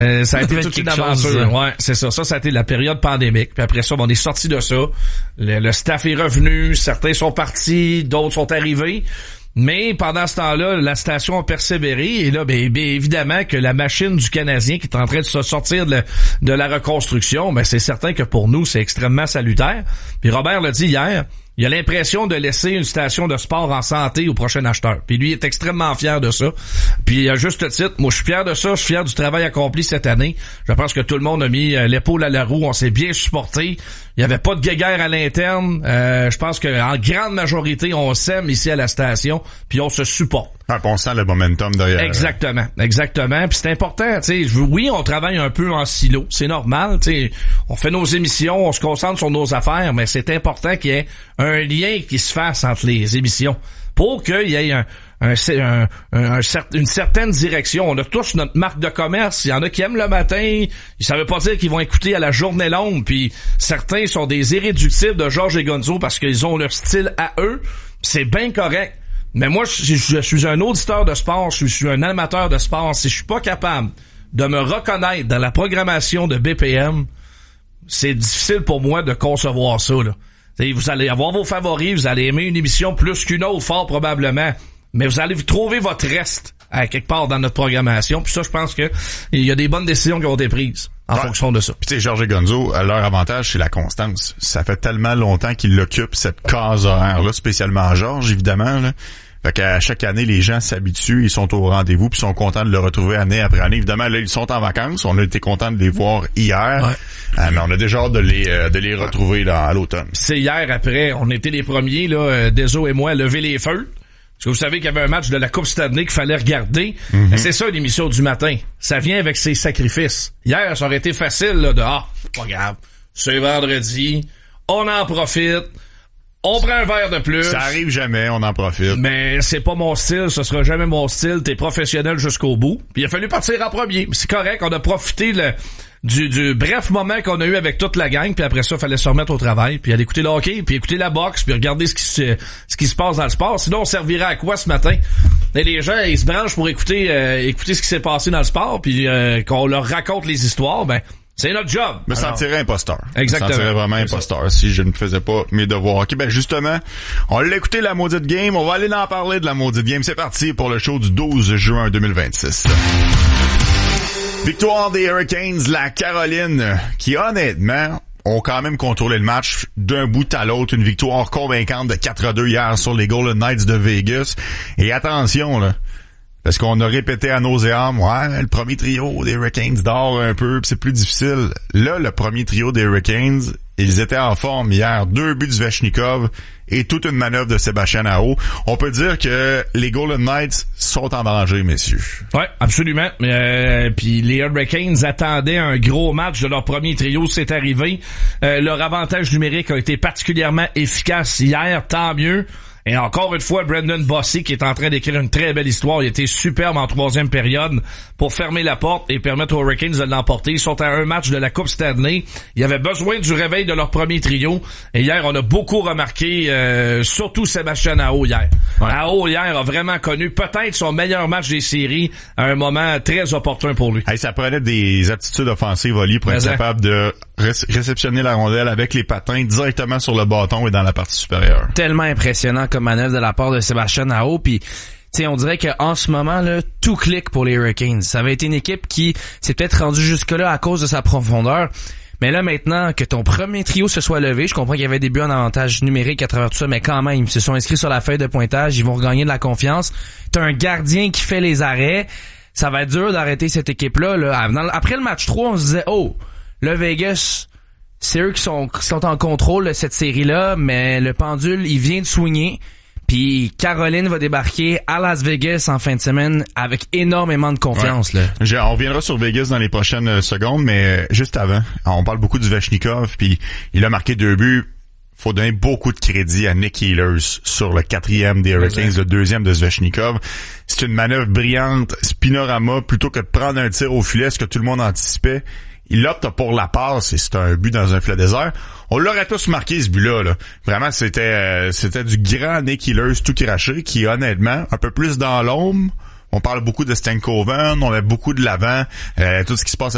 Ça a été toute une aventure. Ouais, c'est ça. Ça a été la période pandémique. Puis après ça, on est sorti de ça. Le staff est revenu. Certains sont partis, d'autres sont arrivés. Mais pendant ce temps-là, la station a persévéré. Et là, ben évidemment que la machine du Canadien qui est en train de se sortir de la reconstruction, ben c'est certain que pour nous, c'est extrêmement salutaire. Puis Robert l'a dit hier, il a l'impression de laisser une station de sport en santé au prochain acheteur. Puis lui il est extrêmement fier de ça. Puis à juste titre, moi je suis fier de ça, je suis fier du travail accompli cette année. Je pense que tout le monde a mis l'épaule à la roue, on s'est bien supporté. Il y avait pas de guéguerre à l'interne. Je pense qu'en grande majorité, on s'aime ici à la station, puis on se supporte. On sent le momentum derrière. Exactement. Puis c'est important, tu sais. Oui, on travaille un peu en silo, c'est normal, tu sais. On fait nos émissions, on se concentre sur nos affaires, mais c'est important qu'il y ait un lien qui se fasse entre les émissions pour qu'il y ait une certaine direction. On a tous notre marque de commerce. Il y en a qui aiment le matin. Ça veut pas dire qu'ils vont écouter à la journée longue. Puis certains sont des irréductibles de Georges et Gonzo parce qu'ils ont leur style à eux. C'est bien correct. Mais moi, je suis un auditeur de sport. Je suis un amateur de sport. Si je suis pas capable de me reconnaître dans la programmation de BPM, c'est difficile pour moi de concevoir ça, là. T'sais, vous allez avoir vos favoris, vous allez aimer une émission plus qu'une autre, fort probablement. Mais vous allez trouver votre reste à quelque part dans notre programmation. Puis ça, je pense que il y a des bonnes décisions qui ont été prises en fonction de ça. Puis tu sais, Georges et Gonzo, leur avantage, c'est la constance. Ça fait tellement longtemps qu'ils occupent cette case horaire-là, spécialement Georges, évidemment, là. Fait qu'à chaque année, les gens s'habituent, ils sont au rendez-vous, puis sont contents de le retrouver année après année. Évidemment, là, ils sont en vacances. On a été contents de les voir hier. Ouais. Mais on a déjà hâte de les retrouver là, à l'automne. C'est hier après, on était les premiers, là, Deso et moi, à lever les feux. Parce que vous savez qu'il y avait un match de la Coupe Stanley qu'il fallait regarder. Mm-hmm. C'est ça l'émission du matin. Ça vient avec ses sacrifices. Hier, ça aurait été facile là, de pas grave. C'est vendredi, on en profite. On prend un verre de plus. Ça arrive jamais, on en profite. Mais c'est pas mon style, ce sera jamais mon style. T'es professionnel jusqu'au bout. Puis il a fallu partir en premier. C'est correct, on a profité du bref moment qu'on a eu avec toute la gang. Puis après ça, il fallait se remettre au travail. Puis aller écouter le hockey, puis écouter la boxe, puis regarder ce qui se passe dans le sport. Sinon, on servirait à quoi ce matin? Et les gens, ils se branchent pour écouter ce qui s'est passé dans le sport, puis qu'on leur raconte les histoires. Ben, c'est notre job. Me sentirais imposteur. Exactement. Me sentirais vraiment imposteur si je ne faisais pas mes devoirs. OK, ben justement, on l'a écouté la maudite game. On va aller en parler de la maudite game. C'est parti pour le show du 12 juin 2026. Victoire des Hurricanes, la Caroline, qui honnêtement ont quand même contrôlé le match d'un bout à l'autre. Une victoire convaincante de 4-2 hier sur les Golden Knights de Vegas. Et attention, là. Parce qu'on a répété à nauséam, le premier trio des Hurricanes dort un peu, pis c'est plus difficile. Là, le premier trio des Hurricanes, ils étaient en forme hier. 2 buts de Svechnikov et toute une manœuvre de Sébastien Aho. On peut dire que les Golden Knights sont en danger, messieurs. Ouais, absolument. Puis les Hurricanes attendaient un gros match de leur premier trio, c'est arrivé. Leur avantage numérique a été particulièrement efficace hier, tant mieux. Et encore une fois, Brendan Bossy qui est en train d'écrire une très belle histoire. Il était superbe en troisième période pour fermer la porte et permettre aux Hurricanes de l'emporter. Ils sont à un match de la Coupe Stanley. Il y avait besoin du réveil de leur premier trio. Et hier, on a beaucoup remarqué, surtout Sébastien Aho hier. Ouais. Aho hier a vraiment connu peut-être son meilleur match des séries à un moment très opportun pour lui. Hey, ça prenait des aptitudes offensives, Oli, pour être capable de réceptionner la rondelle avec les patins directement sur le bâton et dans la partie supérieure. Tellement impressionnant comme manœuvre de la part de Sébastien Aho, puis t'sais, on dirait qu'en ce moment là, tout clique pour les Hurricanes. Ça avait été une équipe qui s'est peut-être rendue jusque-là à cause de sa profondeur, mais là maintenant que ton premier trio se soit levé, je comprends qu'il y avait des buts en avantage numérique à travers tout ça, mais quand même, ils se sont inscrits sur la feuille de pointage, ils vont regagner de la confiance. T'as un gardien qui fait les arrêts, ça va être dur d'arrêter cette équipe-là. Là. Après le match 3, on se disait, le Vegas, c'est eux qui sont en contrôle de cette série-là, mais le pendule, il vient de swinger. Puis Caroline va débarquer à Las Vegas en fin de semaine avec énormément de confiance. Ouais. Là. On reviendra sur Vegas dans les prochaines secondes, mais juste avant, on parle beaucoup du Svechnikov, puis il a marqué 2 buts. Faut donner beaucoup de crédit à Nick Ehlers sur le 4e des Hurricanes, le 2e de Svechnikov. C'est une manœuvre brillante, spinorama, plutôt que de prendre un tir au filet, ce que tout le monde anticipait. Il opte pour la passe et c'est un but dans un filet désert. On l'aurait tous marqué ce but-là. Là. Vraiment, c'était du grand Nick Ehlers tout craché qui, honnêtement, un peu plus dans l'ombre. On parle beaucoup de Stankoven, on met beaucoup de l'avant. Tout ce qui se passe